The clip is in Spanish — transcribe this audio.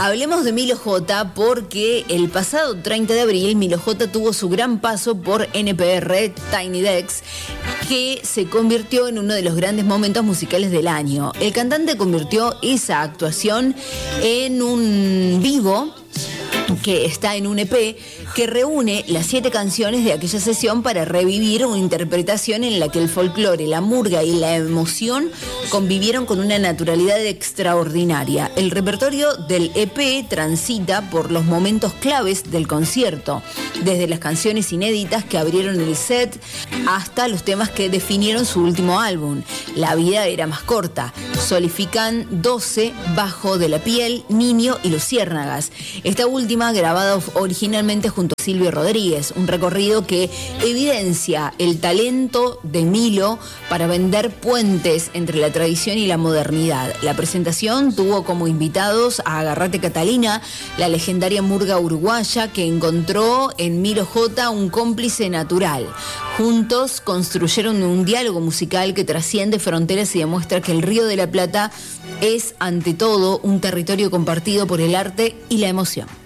Hablemos de Milo J porque el pasado 30 de abril Milo J tuvo su gran paso por NPR Tiny Desk, que se convirtió en uno de los grandes momentos musicales del año. El cantante convirtió esa actuación en un vivo que está en un EP que reúne las 7 canciones de aquella sesión para revivir una interpretación en la que el folclore, la murga y la emoción convivieron con una naturalidad extraordinaria. El repertorio del EP transita por los momentos claves del concierto, desde las canciones inéditas que abrieron el set hasta los temas que definieron su último álbum. La vida era más corta. Solifican 12, Bajo de la piel, Niño y Luciérnagas. Esta última grabada originalmente junto a Silvio Rodríguez, un recorrido que evidencia el talento de Milo para vender puentes entre la tradición y la modernidad. La presentación tuvo como invitados a Agarrate Catalina, la legendaria murga uruguaya que encontró en Milo J un cómplice natural. Juntos construyeron un diálogo musical que trasciende fronteras y demuestra que el Río de la Plata es ante todo un territorio compartido por el arte y la emoción.